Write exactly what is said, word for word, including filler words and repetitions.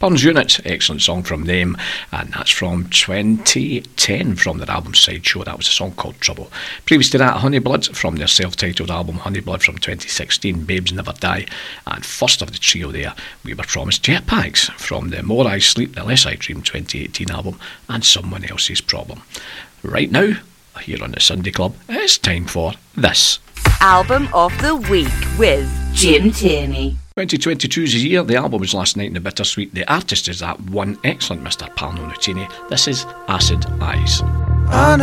Burns Unit, excellent song from them, and that's from twenty ten from their album Sideshow. That was a song called Trouble. Previous to that, Honeyblood from their self-titled album Honeyblood from twenty sixteen, Babes Never Die. And first of the trio there, we were promised Jetpacks from the More I Sleep, the Less I Dream twenty eighteen album, and Someone Else's Problem. Right now, here on the Sunday Club, it's time for this. Album of the Week with Jim Tierney. twenty twenty-two is a year. The album was Last Night in the Bittersweet. The artist is that one excellent Mister Paolo Nutini. This is Acid Eyes. I